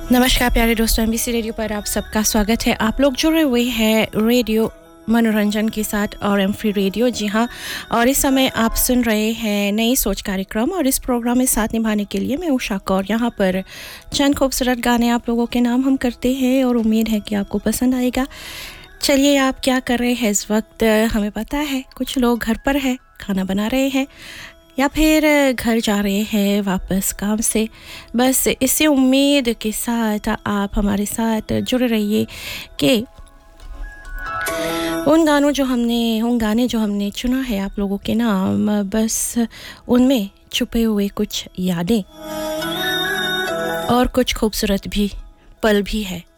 नमस्कार प्यारे दोस्तों, एमबीसी रेडियो पर आप सबका स्वागत है। आप लोग जुड़े हुए हैं रेडियो मनोरंजन के साथ और एम फ्री रेडियो। जी हाँ, और इस समय आप सुन रहे हैं नई सोच कार्यक्रम और इस प्रोग्राम में साथ निभाने के लिए मैं उषा कौर यहाँ पर चंद खूबसूरत गाने आप लोगों के नाम हम करते हैं और उम्मीद है कि आपको पसंद आएगा। चलिए, आप क्या कर रहे हैं इस वक्त? हमें पता है कुछ लोग घर पर है, खाना बना रहे हैं या फिर घर जा रहे हैं वापस काम से। बस इसी उम्मीद के साथ आप हमारे साथ जुड़े रहिए कि उन गाने जो हमने चुना है आप लोगों के नाम, बस उनमें छुपे हुए कुछ यादें और कुछ खूबसूरत भी पल भी है।